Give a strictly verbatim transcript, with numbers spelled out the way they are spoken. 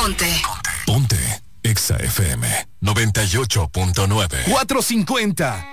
Ponte. Ponte. Exa F M noventa y ocho punto nueve. cuatrocientos cincuenta.